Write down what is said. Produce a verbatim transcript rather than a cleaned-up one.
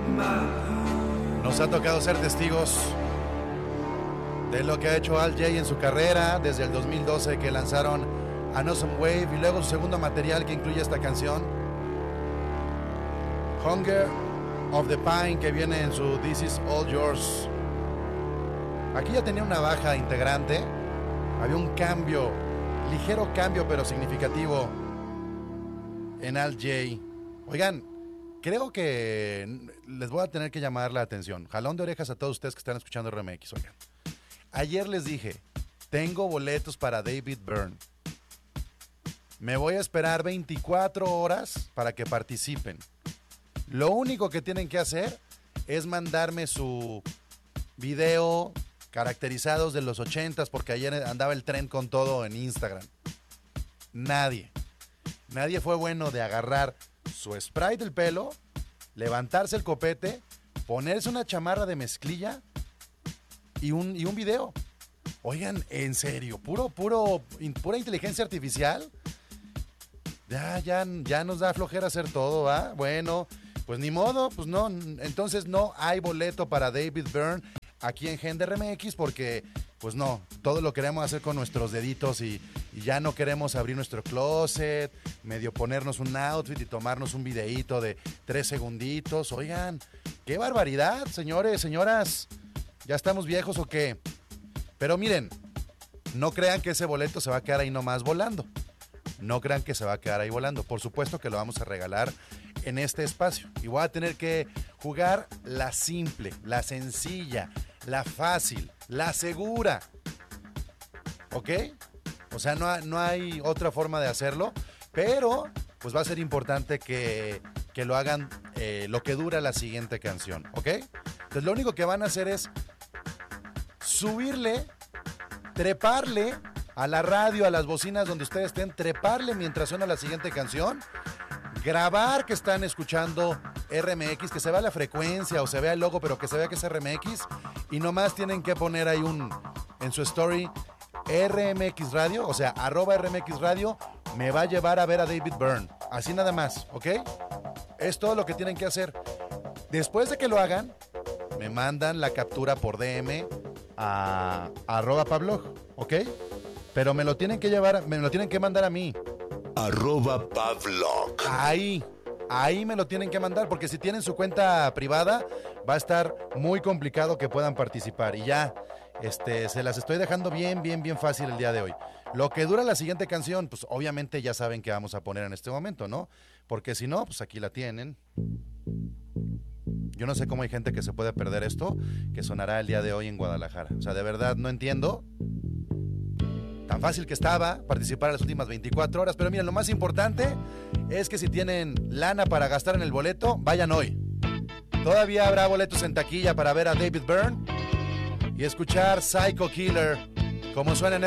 Nos ha tocado ser testigos de lo que ha hecho Al Jay en su carrera desde el dos mil doce, que lanzaron An Awesome Wave, y luego su segundo material que incluye esta canción, Hunger of the Pine, que viene en su This Is All Yours. Aquí ya tenía una baja integrante, había un cambio, ligero cambio pero significativo en Al Jay. Oigan, creo que les voy a tener que llamar la atención. Jalón de orejas a todos ustedes que están escuchando R M X. Oigan, ayer les dije, tengo boletos para David Byrne. Me voy a esperar veinticuatro horas para que participen. Lo único que tienen que hacer es mandarme su video caracterizados de los ochentas, porque ayer andaba el tren con todo en Instagram. Nadie, nadie fue bueno de agarrar su spray del pelo, levantarse el copete, ponerse una chamarra de mezclilla y un, y un video. Oigan, en serio, puro, puro, pura inteligencia artificial. Ya, ya, ya nos da flojera hacer todo, ¿va? Bueno, pues ni modo, pues no. Entonces no hay boleto para David Byrne aquí en Gen de R M X, porque, pues no, todo lo queremos hacer con nuestros deditos y, y ya no queremos abrir nuestro closet, medio ponernos un outfit y tomarnos un videíto de tres segunditos. Oigan, qué barbaridad, señores, señoras. ¿Ya estamos viejos o qué? Pero miren, no crean que ese boleto se va a quedar ahí nomás volando. No crean que se va a quedar ahí volando. Por supuesto que lo vamos a regalar en este espacio. Y voy a tener que jugar la simple, la sencilla, la fácil, la segura. ¿Ok? O sea, no, no hay otra forma de hacerlo. Pero, pues va a ser importante que, que lo hagan eh, lo que dura la siguiente canción. ¿Ok? Entonces lo único que van a hacer es subirle, treparle a la radio, a las bocinas donde ustedes estén, treparle mientras suena la siguiente canción, grabar que están escuchando R M X, que se vea la frecuencia o se vea el logo, pero que se vea que es R M X, y nomás tienen que poner ahí un, en su story, R M X Radio, o sea, arroba R M X Radio, me va a llevar a ver a David Byrne, así nada más, ¿ok? Es todo lo que tienen que hacer. Después de que lo hagan, me mandan la captura por D M a, a arroba Pavlog, ¿ok? Pero me lo tienen que llevar, me lo tienen que mandar a mí. Arroba Pavlog. Ahí, ahí me lo tienen que mandar, porque si tienen su cuenta privada, va a estar muy complicado que puedan participar. Y ya, este, se las estoy dejando bien, bien, bien fácil el día de hoy. Lo que dura la siguiente canción, pues obviamente ya saben que vamos a poner en este momento, ¿no? Porque si no, pues aquí la tienen. Yo no sé cómo hay gente que se puede perder esto, que sonará el día de hoy en Guadalajara. O sea, de verdad no entiendo. Tan fácil que estaba participar en las últimas veinticuatro horas. Pero miren, lo más importante es que si tienen lana para gastar en el boleto, vayan hoy. Todavía habrá boletos en taquilla para ver a David Byrne y escuchar Psycho Killer, como suena en